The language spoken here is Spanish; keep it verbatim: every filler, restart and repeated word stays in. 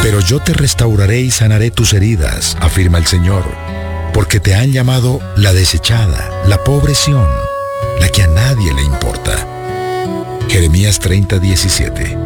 Pero yo te restauraré y sanaré tus heridas, afirma el Señor, porque te han llamado la desechada, la pobre Sión, la que a nadie le importa. Jeremías treinta, diecisiete.